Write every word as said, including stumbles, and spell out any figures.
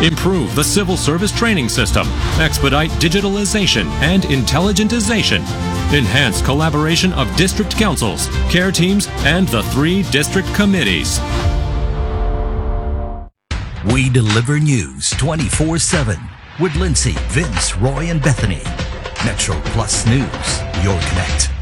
Improve the civil service training system. Expedite digitalization and intelligentization. Enhance collaboration of district councils, care teams, and the three district committees. We deliver news twenty-four seven with Lindsay, Vince, Roy, and Bethany. Metro Plus News, your connect.